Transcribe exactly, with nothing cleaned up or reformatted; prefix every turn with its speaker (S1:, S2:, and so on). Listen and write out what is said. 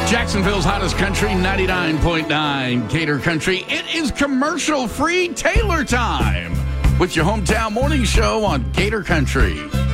S1: Jacksonville's hottest country, ninety-nine point nine Gator Country. It is commercial-free Taylor time with your hometown morning show on Gator Country.